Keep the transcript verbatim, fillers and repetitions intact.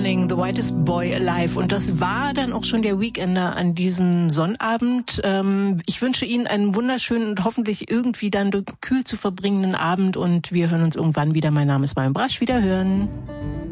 Morning, The Whitest Boy Alive. Und das war dann auch schon der Weekender an diesem Sonnabend. Ähm, ich wünsche Ihnen einen wunderschönen und hoffentlich irgendwie dann kühl zu verbringenden Abend. Und wir hören uns irgendwann wieder. Mein Name ist Marion Brasch. Wiederhören.